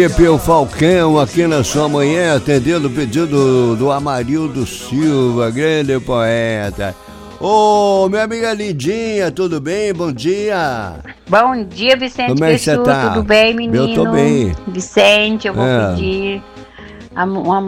Pelo Falcão aqui na sua manhã, atendendo o pedido do Amarildo Silva, grande poeta. Ô, minha amiga Lindinha, tudo bem? Bom dia. Bom dia, Vicente. Como é que você tá? Tudo bem, menino? Eu tô bem. Vicente, eu vou pedir uma